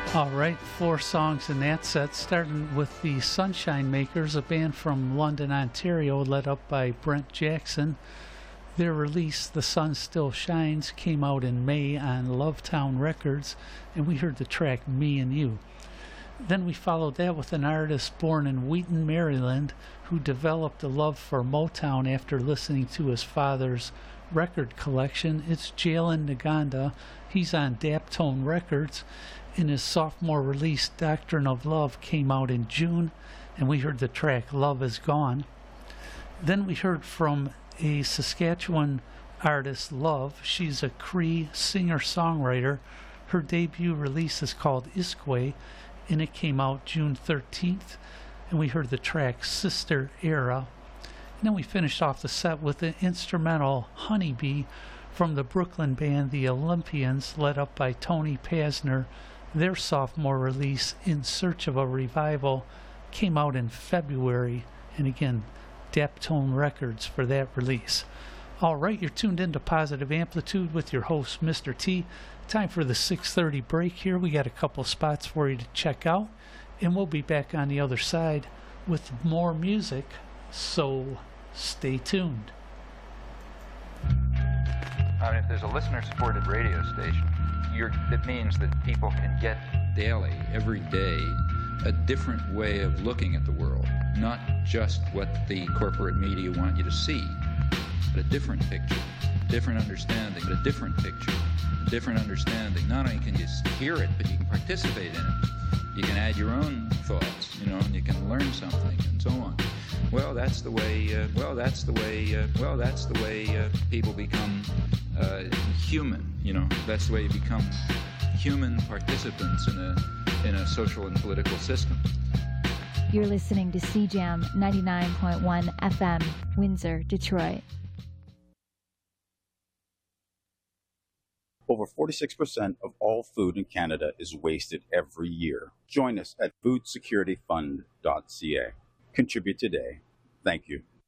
All right, four songs in that set, starting with the Sunshine Makers, a band from London, Ontario, led up by Brent Jackson. Their release, The Sun Still Shines, came out in May on Lovetown Records, and we heard the track Me and You. Then we followed that with an artist born in Wheaton, Maryland, who developed a love for Motown after listening to his father's record collection. It's Jalen Naganda. He's on Daptone Records. In his sophomore release, Doctrine of Love, came out in June, and we heard the track Love Is Gone. Then we heard from a Saskatchewan artist, Love. She's a Cree singer-songwriter. Her debut release is called Iskway, and it came out June 13th, and we heard the track Sister Era. And then we finished off the set with the instrumental Honeybee from the Brooklyn band The Olympians, led up by Tony Pasner. Their sophomore release, In Search of a Revival, came out in February, and again, Daptone Records for that release. All right, you're tuned into Positive Amplitude with your host, Mr. T. Time for the 6:30 break here. We got a couple spots for you to check out, and we'll be back on the other side with more music, so stay tuned. I mean, if there's a listener-supported radio station, it means that people can get daily, every day, a different way of looking at the world, not just what the corporate media want you to see, but a different picture, different understanding, but a different picture, a different understanding. Not only can you hear it, but you can participate in it. You can add your own thoughts, and you can learn something, and so on. Well, that's the way. People become human. That's the way you become human participants in a social and political system. You're listening to CJAM 99.1 FM, Windsor, Detroit. Over 46% of all food in Canada is wasted every year. Join us at foodsecurityfund.ca. Contribute today. Thank you.